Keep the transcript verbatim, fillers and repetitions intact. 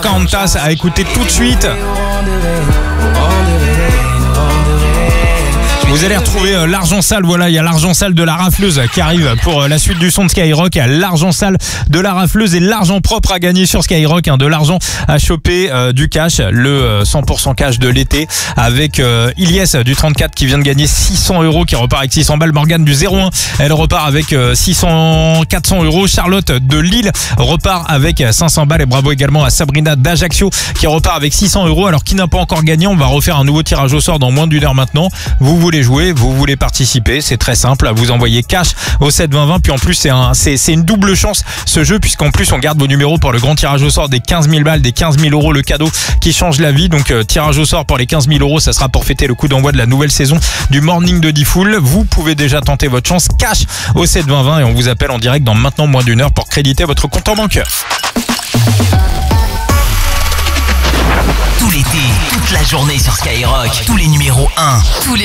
Countess à écouter tout de suite. Vous allez retrouver euh, l'argent sale, voilà, il y a l'argent sale de la rafleuse qui arrive pour euh, la suite du son de Skyrock. Il y a l'argent sale de la rafleuse et l'argent propre à gagner sur Skyrock, hein, de l'argent à choper, euh, du cash, le euh, cent pour cent cash de l'été avec euh, Ilyes du trente-quatre qui vient de gagner six cents euros, qui repart avec six cents balles. Morgane du zéro un, elle repart avec euh, six cents, quatre cents euros. Charlotte de Lille repart avec cinq cents balles et bravo également à Sabrina d'Ajaccio qui repart avec six cents euros. Alors qui n'a pas encore gagné, on va refaire un nouveau tirage au sort dans moins d'une heure maintenant. Vous voulez jouer, vous voulez participer, c'est très simple, vous envoyez cash au sept vingt vingt, puis en plus c'est un, c'est, c'est une double chance ce jeu, puisqu'en plus on garde vos numéros pour le grand tirage au sort des quinze mille balles, des quinze mille euros, le cadeau qui change la vie. Donc euh, tirage au sort pour les quinze mille euros, ça sera pour fêter le coup d'envoi de la nouvelle saison du Morning de Diffoul. Vous pouvez déjà tenter votre chance cash au sept vingt vingt et on vous appelle en direct dans maintenant moins d'une heure pour créditer votre compte en banque. Tout l'été, toute la journée sur Skyrock, tous les numéros un, tous les